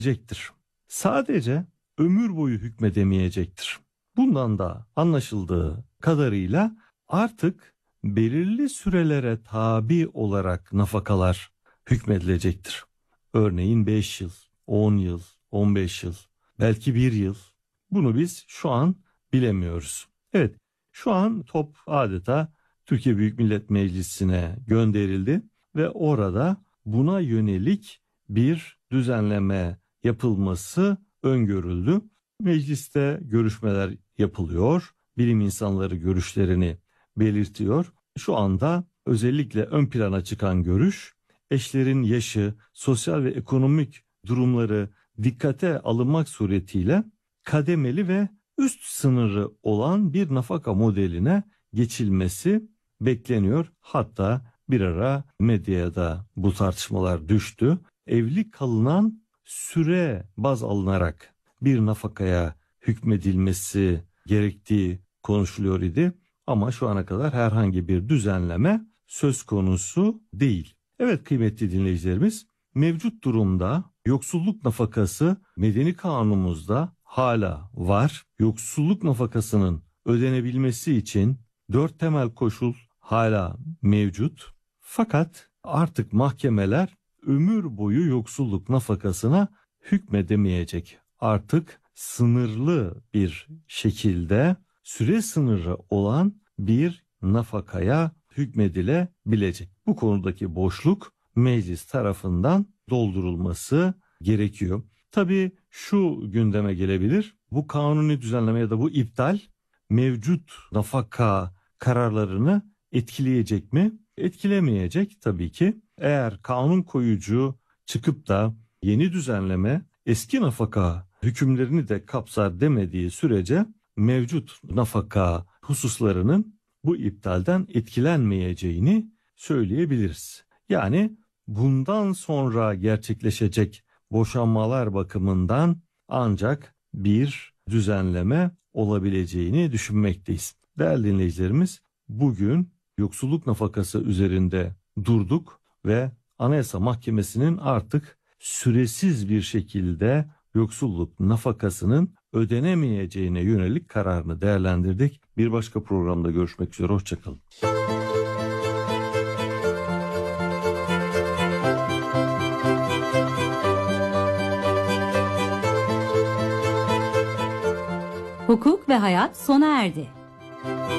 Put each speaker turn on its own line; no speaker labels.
Sadece ömür boyu hükmedemeyecektir. Bundan da anlaşıldığı kadarıyla artık belirli sürelere tabi olarak nafakalar hükmedilecektir. Örneğin 5 yıl, 10 yıl, 15 yıl, belki 1 yıl. Bunu biz şu an bilemiyoruz. Evet, şu an top adeta Türkiye Büyük Millet Meclisi'ne gönderildi ve orada buna yönelik bir düzenleme yapılması öngörüldü. Mecliste görüşmeler yapılıyor, bilim insanları görüşlerini belirtiyor. Şu anda özellikle ön plana çıkan görüş, eşlerin yaşı, sosyal ve ekonomik durumları dikkate alınmak suretiyle kademeli ve üst sınırı olan bir nafaka modeline geçilmesi bekleniyor. Hatta bir ara medyaya da bu tartışmalar düştü. Evli kalınan süre baz alınarak bir nafakaya hükmedilmesi gerektiği konuşuluyor idi. Ama şu ana kadar herhangi bir düzenleme söz konusu değil. Evet kıymetli dinleyicilerimiz, mevcut durumda yoksulluk nafakası medeni kanunumuzda hala var. Yoksulluk nafakasının ödenebilmesi için 4 temel koşul hala mevcut. Fakat artık mahkemeler ömür boyu yoksulluk nafakasına hükmedemeyecek. Artık sınırlı bir şekilde süre sınırı olan bir nafakaya hükmedilebilecek. Bu konudaki boşluk meclis tarafından doldurulması gerekiyor. Tabii şu gündeme gelebilir. Bu kanuni düzenleme ya da bu iptal mevcut nafaka kararlarını etkileyecek mi? Etkilemeyecek tabii ki. Eğer kanun koyucu çıkıp da yeni düzenleme eski nafaka hükümlerini de kapsar demediği sürece mevcut nafaka hususlarının bu iptalden etkilenmeyeceğini söyleyebiliriz. Yani bundan sonra gerçekleşecek boşanmalar bakımından ancak bir düzenleme olabileceğini düşünmekteyiz. Değerli dinleyicilerimiz, bugün yoksulluk nafakası üzerinde durduk ve Anayasa Mahkemesi'nin artık süresiz bir şekilde yoksulluk nafakasının ödenemeyeceğine yönelik kararını değerlendirdik. Bir başka programda görüşmek üzere, hoşçakalın.
Hukuk ve Hayat sona erdi.